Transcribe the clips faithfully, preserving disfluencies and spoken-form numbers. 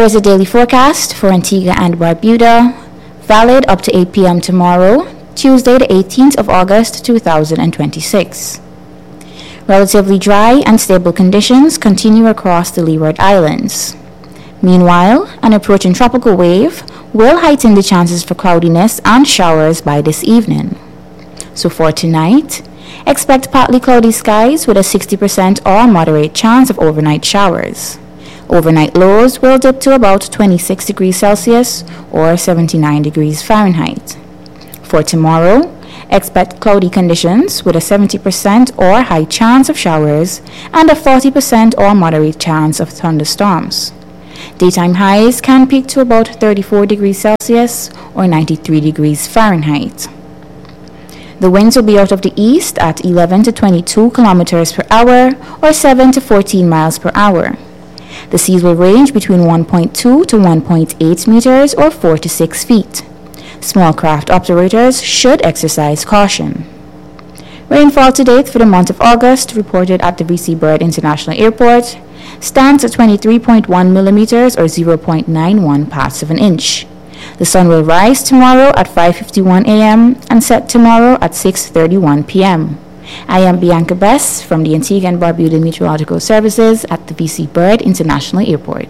is a daily forecast for Antigua and Barbuda, valid up to eight p.m. tomorrow, Tuesday the eighteenth of August two thousand twenty-six. Relatively dry and stable conditions continue across the Leeward Islands. Meanwhile, an approaching tropical wave will heighten the chances for cloudiness and showers by this evening. So for tonight, expect partly cloudy skies with a sixty percent or moderate chance of overnight showers. Overnight lows will dip to about twenty-six degrees Celsius or seventy-nine degrees Fahrenheit. For tomorrow, expect cloudy conditions with a seventy percent or high chance of showers and a forty percent or moderate chance of thunderstorms. Daytime highs can peak to about thirty-four degrees Celsius or ninety-three degrees Fahrenheit. The winds will be out of the east at eleven to twenty-two kilometers per hour or seven to fourteen miles per hour. The seas will range between one point two to one point eight meters or four to six feet. Small craft operators should exercise caution. Rainfall to date for the month of August, reported at the V C Bird International Airport, stands at twenty-three point one millimeters or zero point nine one parts of an inch. The sun will rise tomorrow at five fifty-one a.m. and set tomorrow at six thirty-one p.m. I am Bianca Bess from the Antigua and Barbuda Meteorological Services at the V C Bird International Airport.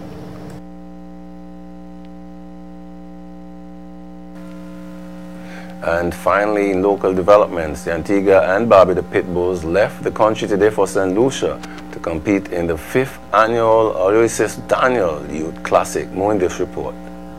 And finally, in local developments, the Antigua and Barbuda Pitbulls left the country today for Saint Lucia to compete in the fifth annual Ulysses Daniel Youth Classic. More in this report.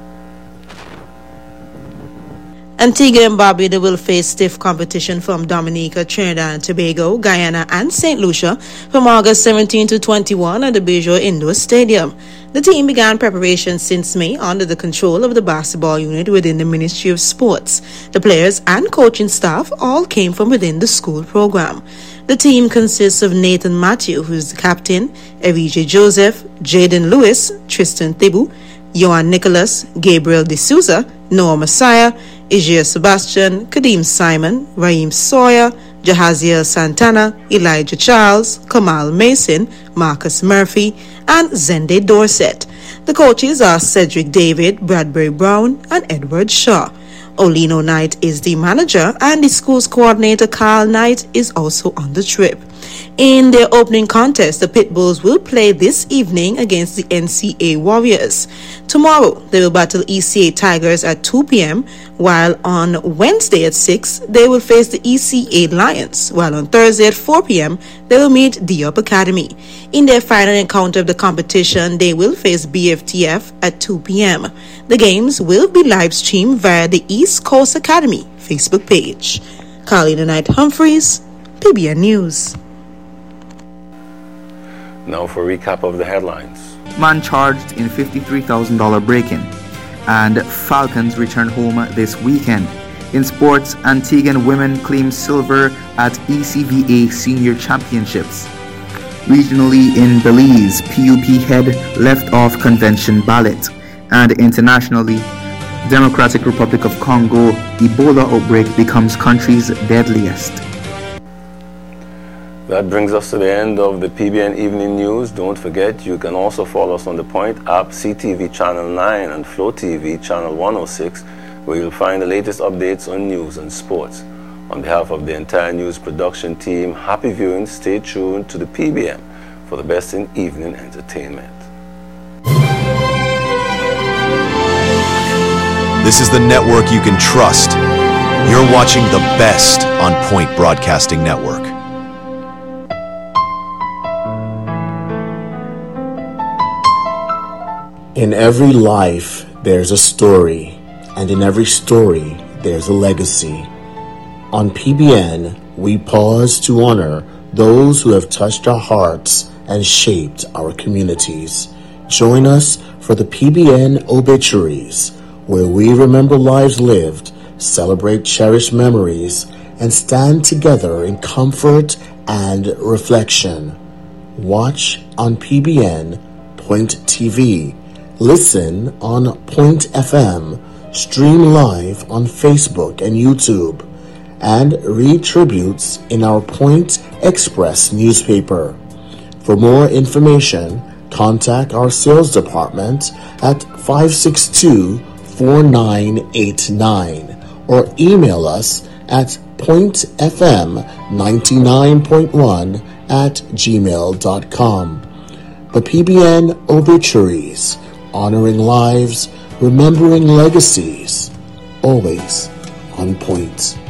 Antigua and Barbuda will face stiff competition from Dominica, Trinidad and Tobago, Guyana and Saint Lucia from August seventeenth to twenty-first at the Bijou Indoor Stadium. The team began preparations since May under the control of the basketball unit within the Ministry of Sports. The players and coaching staff all came from within the school program. The team consists of Nathan Matthew, who is the captain, Evie Joseph, Jaden Lewis, Tristan Thibault, Johan Nicholas, Gabriel D'Souza, Noah Messiah, Ijia Sebastian, Kadeem Simon, Raheem Sawyer, Jahaziel Santana, Elijah Charles, Kamal Mason, Marcus Murphy, and Zende Dorset. The coaches are Cedric David, Bradbury Brown, and Edward Shaw. Olino Knight is the manager, and the school's coordinator Carl Knight is also on the trip. In their opening contest, the Pitbulls will play this evening against the N C A Warriors. Tomorrow, they will battle E C A Tigers at two p.m., while on Wednesday at six, they will face the E C A Lions, while on Thursday at four p.m., they will meet Diop Academy. In their final encounter of the competition, they will face B F T F at two p.m. The games will be live-streamed via the East Coast Academy Facebook page. Carlina Knight Humphreys, P B N News. Now for a recap of the headlines. Man charged in fifty-three thousand dollars break-in, and Falcons return home this weekend. In sports, Antiguan women claim silver at E C V A Senior Championships. Regionally in Belize, P U P head left off convention ballot. And internationally, Democratic Republic of Congo, Ebola outbreak becomes country's deadliest. That brings us to the end of the P B N Evening News. Don't forget, you can also follow us on the Point app, C T V Channel nine, and Flow T V Channel one oh six, where you'll find the latest updates on news and sports. On behalf of the entire news production team, happy viewing. Stay tuned to the P B M for the best in evening entertainment. This is the network you can trust. You're watching the best on Point Broadcasting Network. In every life, there's a story, and in every story, there's a legacy. On P B N, we pause to honor those who have touched our hearts and shaped our communities. Join us for the P B N Obituaries, where we remember lives lived, celebrate cherished memories, and stand together in comfort and reflection. Watch on P B N Point T V. Listen on Point F M, stream live on Facebook and YouTube, and read tributes in our Point Express newspaper. For more information, contact our sales department at five six two, four nine eight nine or email us at point f m ninety-nine point one at gmail dot com. The P B N Obituaries, honoring lives, remembering legacies, always on point.